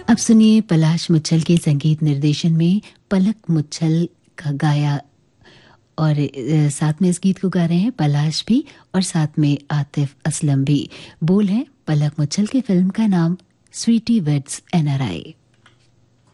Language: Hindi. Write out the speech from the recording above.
अब सुनिए पलाश मुच्छल के संगीत निर्देशन में पलक मुच्छल का गाया और साथ में इस गीत को गा रहे हैं पलाश भी और साथ में आतिफ असलम भी। बोल है पलक मुच्छल की फिल्म का नाम स्वीटी वेड्स एनआरआई।